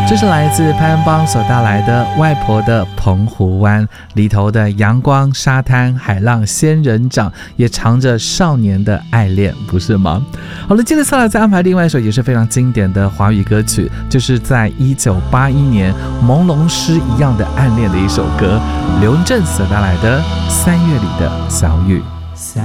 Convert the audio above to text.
这是来自潘安邦所带来的《外婆的澎湖湾》，里头的阳光、沙滩、海浪、仙人掌，也藏着少年的爱恋，不是吗？好了，接着下来再安排另外一首也是非常经典的华语歌曲，就是在1981年朦胧诗一样的暗恋的一首歌，刘文正所带来的《3月里的小雨》。 3